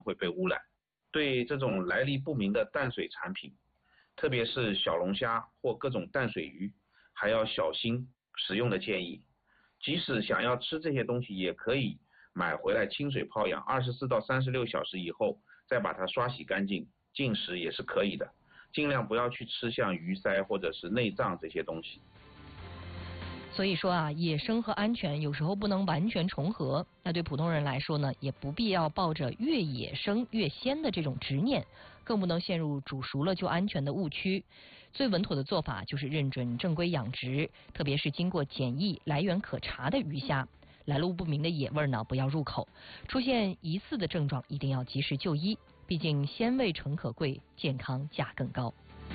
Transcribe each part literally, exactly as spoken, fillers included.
会被污染。对这种来历不明的淡水产品，特别是小龙虾或各种淡水鱼，还要小心食用的建议。即使想要吃这些东西，也可以买回来清水泡养，二十四到三十六小时以后再把它刷洗干净，进食也是可以的。尽量不要去吃像鱼鳃或者是内脏这些东西。 所以说啊，野生和安全有时候不能完全重合。那对普通人来说呢，也不必要抱着越野生越鲜的这种执念，更不能陷入煮熟了就安全的误区。最稳妥的做法就是认准正规养殖，特别是经过检疫、来源可查的鱼虾。来路不明的野味呢，不要入口。出现疑似的症状，一定要及时就医。毕竟鲜味诚可贵，健康价更高。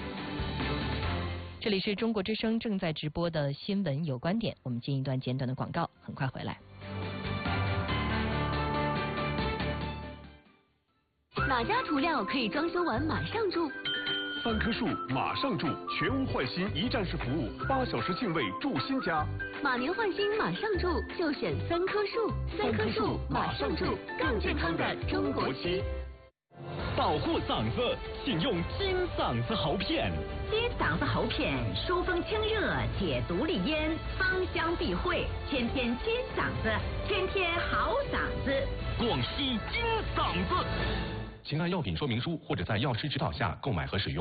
这里是中国之声正在直播的新闻有观点，我们进一段简短的广告，很快回来。 哪家涂料可以装修完马上住？ 三棵树马上住，全屋换新一站式服务，八小时净位住新家。 马年换新马上住，就选三棵树。三棵树马上住，更健康的中国区。 保护嗓子，请用金嗓子喉片。 金嗓子喉片疏风清热，解毒利咽，芳香避秽，天天金嗓子，天天好嗓子。 广西金嗓子。请按药品说明书或者在药师指导下购买和使用。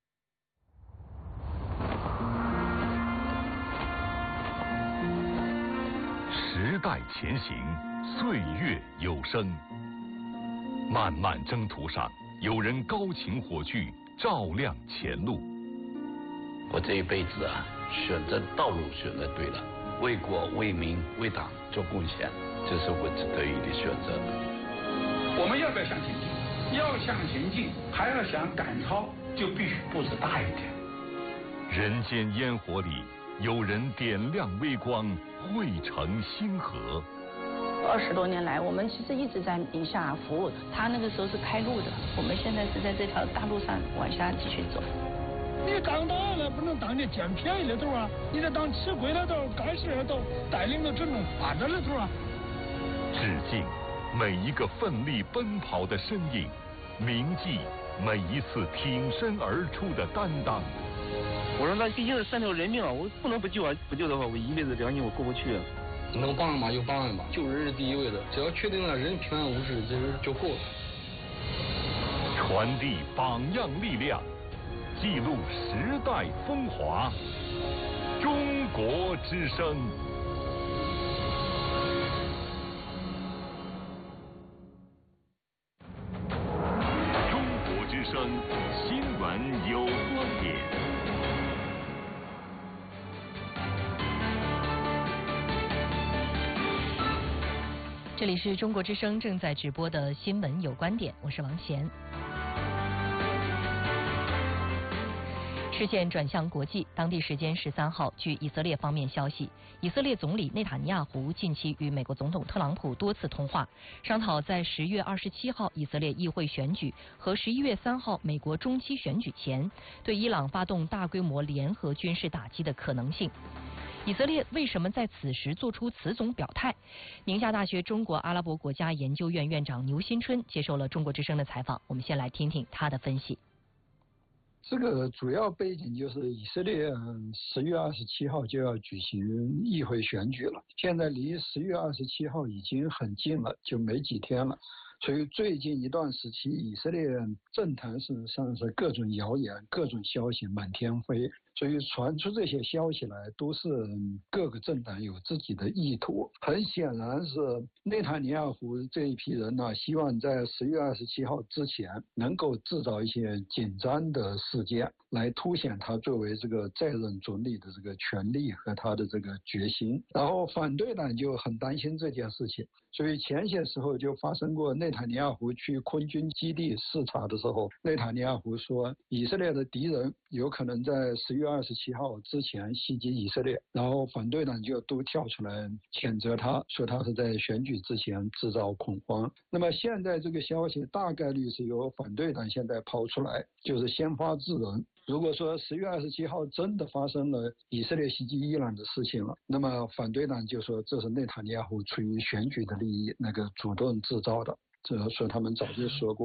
时代前行，岁月有声。漫漫征途上，有人高擎火炬，照亮前路。 我这一辈子啊，选择道路选择对了，为国为民为党做贡献，这是我值得于的选择。 我们要不要向前进？要向前进，还要想赶超，就必须步子大一点。 人间烟火里，有人点亮微光，汇成星河。 二十多年来，我们其实一直在宁夏服务。他那个时候是开路的，我们现在是在这条大路上往下继续走。 你当党了，不能当你捡便宜的头啊！你得当吃亏的头、干事的头，带领着群众发展的头啊！ 致敬每一个奋力奔跑的身影，铭记每一次挺身而出的担当。 我说那毕竟是三条人命啊，我不能不救啊！不救的话，我一辈子良心我过不去啊。 能帮人吧就帮人吧，救人是第一位的，只要确定了人平安无事，这人就够了。 传递榜样力量，记录时代风华。中国之声。中国之声新闻有观点。 这里是中国之声正在直播的新闻有观点，我是王贤。视线转向国际，当地时间十三号，据以色列方面消息，以色列总理内塔尼亚胡近期与美国总统特朗普多次通话，商讨在十月二十七号以色列议会选举和十一月三号美国中期选举前，对伊朗发动大规模联合军事打击的可能性。以色列为什么在此时做出此种表态？宁夏大学中国阿拉伯国家研究院院长牛新春接受了中国之声的采访，我们先来听听他的分析。 这个主要背景就是以色列十月二十七号就要举行议会选举了，现在离十月二十七号已经很近了，就没几天了。所以最近一段时期，以色列政坛事实上是各种谣言、各种消息满天飞，所以传出这些消息来，都是各个政党有自己的意图。很显然是内塔尼亚胡这一批人呢、啊，希望在十月二十七号之前能够制造一些紧张的事件，来凸显他作为这个在任总理的这个权力和他的这个决心。然后反对党就很担心这件事情，所以前些时候就发生过内塔尼亚胡去空军基地视察的时候，内塔尼亚胡说以色列的敌人有可能在十月二十七号之前袭击以色列，然后反对党就都跳出来谴责他，说他是在选举之前制造恐慌。那么现在这个消息大概率是由反对党现在抛出来，就是先发制人。如果说十月二十七号真的发生了以色列袭击伊朗的事情了，那么反对党就说这是内塔尼亚胡出于选举的利益那个主动制造的。 这说他们早就说过。